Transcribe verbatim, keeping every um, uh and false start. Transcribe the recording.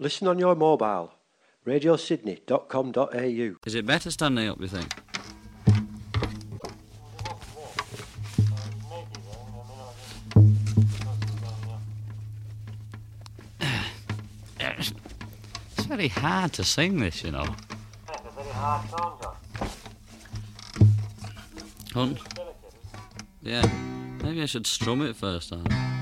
Listen on your mobile. radio sydney dot com dot a u. Is it better standing up, you think? It's very hard to sing this, you know. It's a very hard song, John. Hunt? Yeah, maybe I should strum it first time.